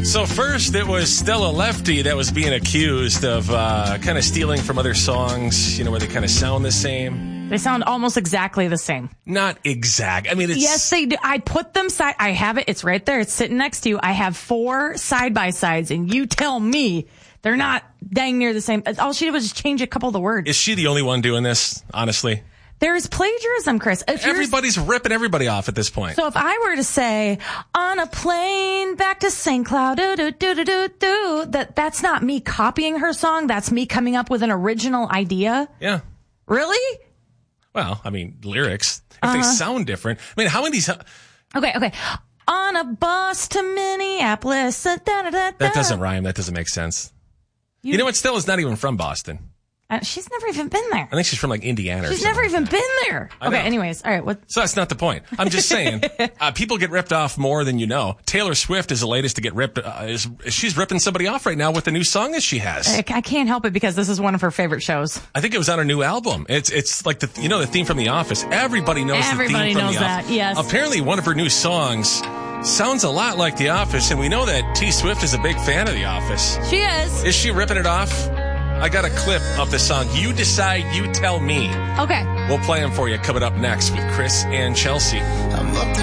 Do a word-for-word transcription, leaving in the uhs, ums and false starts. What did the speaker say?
So first, it was Stella Lefty that was being accused of uh, kind of stealing from other songs, you know, where they kind of sound the same. They sound almost exactly the same. Not exact. I mean, it's... Yes, they do. I put them side. I have it. It's right there. It's sitting next to you. I have four side-by-sides, and you tell me they're not dang near the same. All she did was just change a couple of the words. Is she the only one doing this, honestly? There's plagiarism, Chris. If Everybody's ripping everybody off at this point. So if I were to say, on a plane back to Saint Cloud, do, do, do, do, do, do, that, that's not me copying her song. That's me coming up with an original idea. Yeah. Really? Well, I mean, lyrics, if Uh-huh. they sound different. I mean, how many... Okay, okay. On a bus to Minneapolis. Da, da, da, da. That doesn't rhyme. That doesn't make sense. You, you know what? Stella's not even from Boston. Uh, she's never even been there. I think she's from like Indiana or She's something. never even been there. I Okay, know. anyways. All right. What? So that's not the point. I'm just saying, uh, people get ripped off more than you know. Taylor Swift is the latest to get ripped. Uh, is, she's ripping somebody off right now with the new song that she has. I, I can't help it because this is one of her favorite shows. I think it was on her new album. It's it's like the you know the theme from The Office. Everybody knows Everybody the theme from knows The that, Office. yes. Apparently, one of her new songs sounds a lot like The Office, and we know that T Swift is a big fan of The Office. She is. Is she ripping it off? I got a clip of the song. You decide, you tell me. Okay. We'll play them for you coming up next with Chris and Chelsea.